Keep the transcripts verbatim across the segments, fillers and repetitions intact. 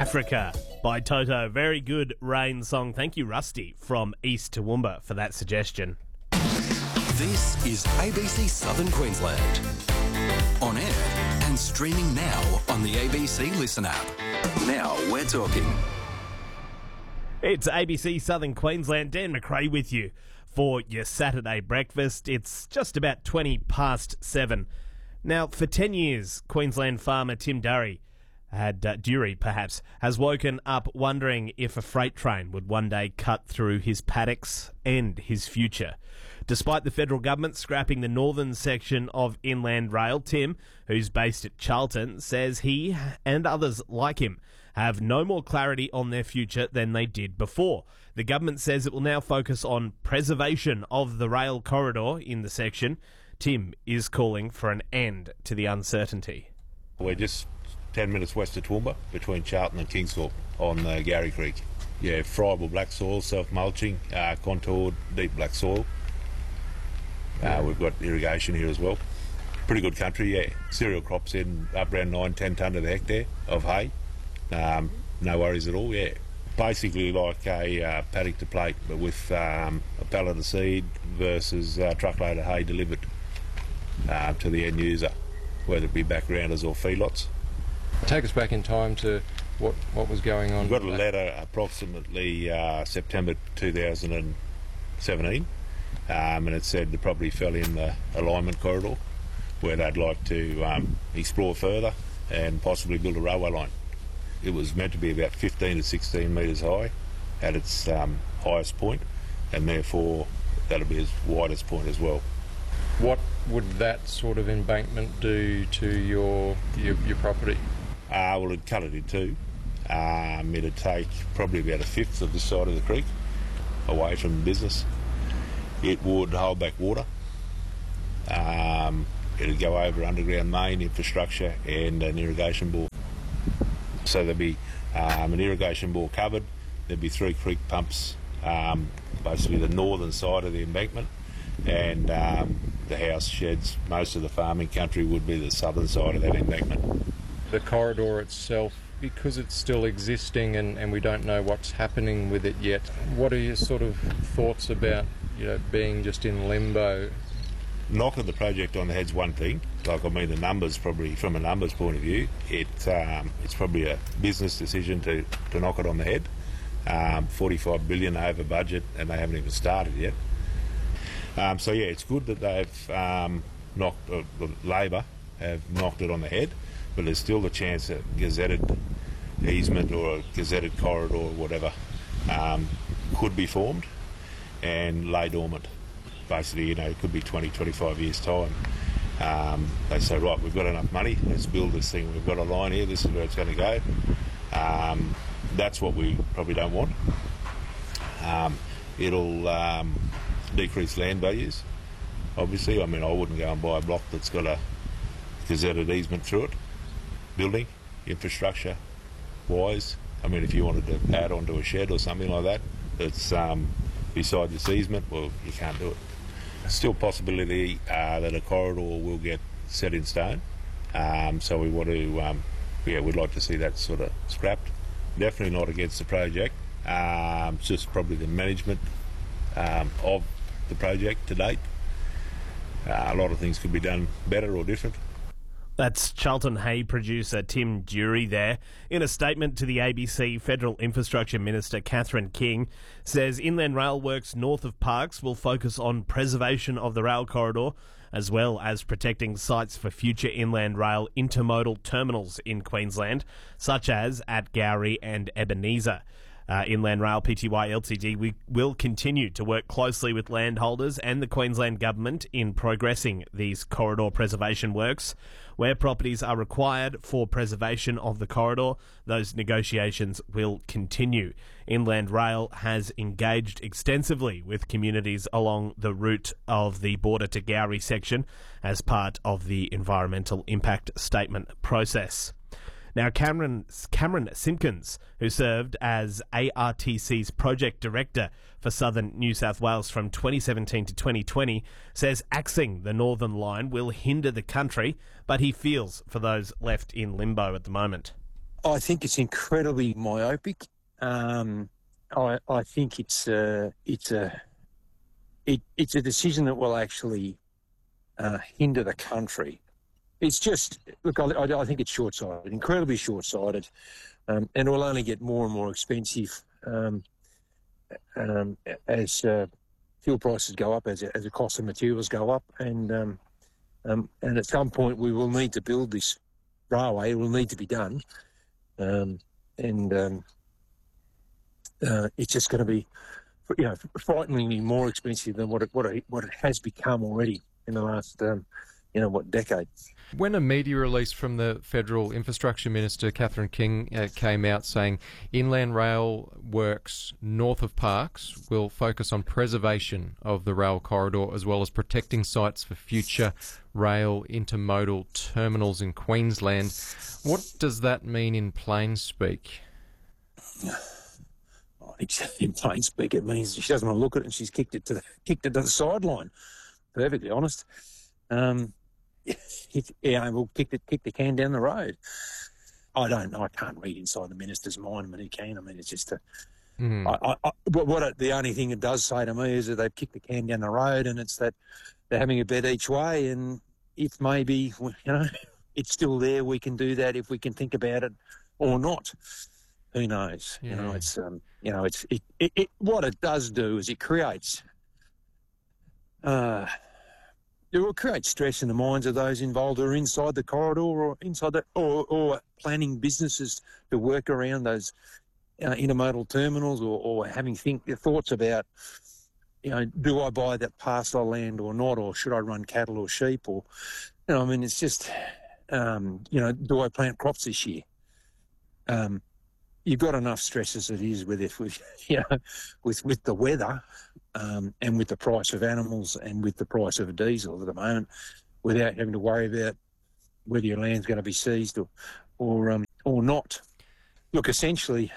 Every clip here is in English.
Africa by Toto. Very good rain song. Thank you, Rusty, from East Toowoomba, for that suggestion. This is A B C Southern Queensland. On air and streaming now on the A B C Listen app. Now we're talking. It's A B C Southern Queensland. Dan McRae with you for your Saturday breakfast. It's just about twenty past seven. Now, for ten years, Queensland farmer Tim Durry had, uh, Dury perhaps, has woken up wondering if a freight train would one day cut through his paddocks and his future. Despite the federal government scrapping the northern section of Inland Rail, Tim, who's based at Charlton, says he and others like him have no more clarity on their future than they did before. The government says it will now focus on preservation of the rail corridor in the section. Tim is calling for an end to the uncertainty. We're just ten minutes west of Toowoomba, between Charlton and Kingsthorpe on uh, Gowrie Creek. Yeah, friable black soil, self-mulching, uh, contoured, deep black soil. Uh, we've got irrigation here as well. Pretty good country, yeah. Cereal crops in up around nine, ten tonne to the hectare of hay. Um, no worries at all, yeah. Basically like a uh, paddock to plate, but with um, a pallet of seed versus a truckload of hay delivered uh, to the end user, whether it be backgrounders or feedlots. Take us back in time to what what was going on. We got a letter approximately uh, September two thousand seventeen, um, and it said the property fell in the alignment corridor where they'd like to um, explore further and possibly build a railway line. It was meant to be about fifteen to sixteen metres high at its um, highest point, and therefore that'll be its widest point as well. What would that sort of embankment do to your your, your property? Uh, well, it'd cut it in two. Um, it'd take probably about a fifth of this side of the creek away from the business. It would hold back water. Um, it'd go over underground main infrastructure and an irrigation bore. So there'd be um, an irrigation bore covered. There'd be three creek pumps, um, basically the northern side of the embankment, and um, the house sheds. Most of the farming country would be the southern side of that embankment. The corridor itself, because it's still existing and, and we don't know what's happening with it yet, what are your sort of thoughts about, you know, being just in limbo? Knocking the project on the head's one thing. Like, I mean, the numbers probably, from a numbers point of view, it um, it's probably a business decision to, to knock it on the head. Um, forty-five billion over budget, and they haven't even started yet. Um, so yeah, it's good that they've um, knocked, uh, Labor have knocked it on the head, but there's still the chance that gazetted easement or a gazetted corridor or whatever um, could be formed and lay dormant. Basically, you know, it could be twenty, twenty-five years' time. Um, they say, right, we've got enough money, let's build this thing. We've got a line here, this is where it's going to go. Um, that's what we probably don't want. Um, it'll um, decrease land values, obviously. I mean, I wouldn't go and buy a block that's got a gazetted easement through it. Building, infrastructure wise, I mean, if you wanted to add onto a shed or something like that that's um, beside this easement, well, you can't do it. Still possibility uh, that a corridor will get set in stone, um, so we want to, um, yeah, we'd like to see that sort of scrapped. Definitely not against the project, um, it's just probably the management um, of the project to date. Uh, a lot of things could be done better or different. That's Charlton Hay producer Tim Dury there. In a statement to the A B C, Federal Infrastructure Minister Catherine King says Inland Rail works north of Parkes will focus on preservation of the rail corridor as well as protecting sites for future Inland Rail intermodal terminals in Queensland, such as at Gowrie and Ebenezer. Uh, Inland Rail Pty Ltd we will continue to work closely with landholders and the Queensland Government in progressing these corridor preservation works. Where properties are required for preservation of the corridor, those negotiations will continue. Inland Rail has engaged extensively with communities along the route of the border to Gowrie section as part of the environmental impact statement process. Now, Cameron Cameron Simpkins, who served as A R T C's project director for Southern New South Wales from twenty seventeen to twenty twenty, says axing the Northern Line will hinder the country, but he feels for those left in limbo at the moment. I think it's incredibly myopic. Um, I, I think it's a, it's a it, it's a decision that will actually uh, hinder the country. It's just look, I, I think it's short-sighted, incredibly short-sighted, um, and it will only get more and more expensive um, um, as uh, fuel prices go up, as as the cost of materials go up, and um, um, and at some point we will need to build this railway. It will need to be done, um, and um, uh, it's just going to be, you know, frighteningly more expensive than what it what it, what it has become already in the last, um, you know, what decade. When a media release from the Federal Infrastructure Minister, Catherine King, uh, came out saying Inland Rail works north of Parkes will focus on preservation of the rail corridor as well as protecting sites for future rail intermodal terminals in Queensland, what does that mean in plain speak? In plain speak, it means she doesn't want to look at it and she's kicked it to the, kicked it to the sideline. Perfectly honest. Um, It, yeah, we'll kick the kick the can down the road. I don't. I can't read inside the minister's mind. I mean, he can. I mean, it's just a. Mm. I, I, but what it, the only thing it does say to me is that they've kicked the can down the road, and it's that they're having a bet each way. And if maybe you know it's still there, we can do that if we can think about it or not. Who knows? Yeah. You know, it's um, you know, it's it, it, it. What it does do is it creates. Uh, It will create stress in the minds of those involved who are inside the corridor or inside the, or, or planning businesses to work around those uh, intermodal terminals, or, or having think thoughts about, you know, do I buy that parcel of land or not, or should I run cattle or sheep, or, you know, I mean, it's just, um, you know, do I plant crops this year? Um, you've got enough stress as it is with it, with you know, with with the weather, um, and with the price of animals and with the price of a diesel at the moment, without having to worry about whether your land's going to be seized or or um, or not. Look, essentially,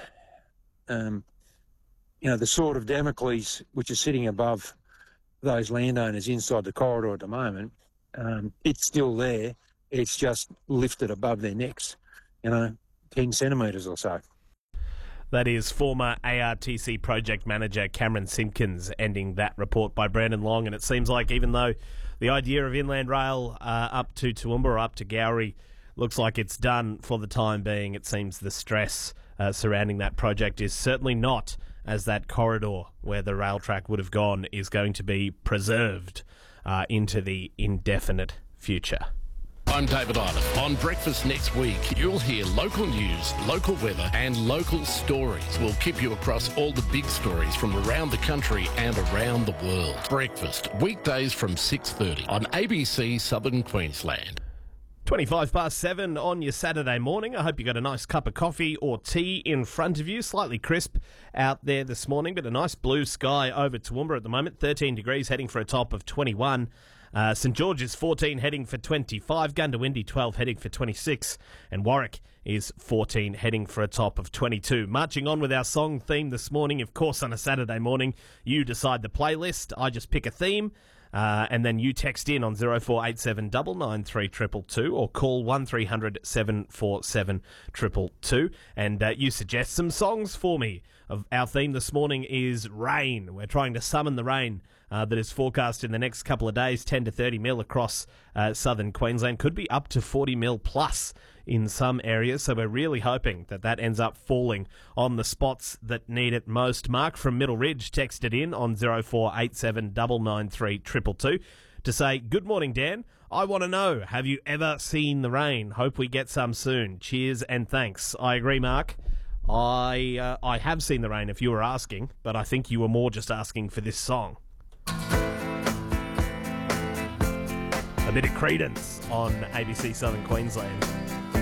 um, you know, the sword of Damocles, which is sitting above those landowners inside the corridor at the moment, um, it's still there. It's just lifted above their necks, you know, ten centimetres or so. That is former A R T C project manager Cameron Simpkins ending that report by Brandon Long. And it seems like even though the idea of Inland Rail uh, up to Toowoomba or up to Gowrie looks like it's done for the time being, it seems the stress uh, surrounding that project is certainly not, as that corridor where the rail track would have gone is going to be preserved uh, into the indefinite future. I'm David Island. On Breakfast next week, you'll hear local news, local weather and local stories. We'll keep you across all the big stories from around the country and around the world. Breakfast, weekdays from six thirty on A B C Southern Queensland. twenty-five past seven on your Saturday morning. I hope you got a nice cup of coffee or tea in front of you. Slightly crisp out there this morning, but a nice blue sky over Toowoomba at the moment. thirteen degrees, heading for a top of twenty-one. Uh, St George's fourteen, heading for twenty-five. Gundawindi twelve, heading for twenty-six. And Warwick is fourteen, heading for a top of twenty-two. Marching on with our song theme this morning. Of course, on a Saturday morning, you decide the playlist. I just pick a theme. Uh, and then you text in on zero four eight seven nine nine three two two two or call one three hundred seven four seven two two two. And uh, you suggest some songs for me. Of our theme this morning is rain. We're trying to summon the rain uh, that is forecast in the next couple of days, ten to thirty mil across uh, southern Queensland. Could be up to forty mil plus in some areas, so we're really hoping that that ends up falling on the spots that need it most. Mark from Middle Ridge texted in on zero four eight seven nine nine three two two two to say, good morning, Dan. I want to know, have you ever seen the rain? Hope we get some soon. Cheers and thanks. I agree, Mark. I uh, I have seen the rain if you were asking, but I think you were more just asking for this song. A bit of Credence on A B C Southern Queensland.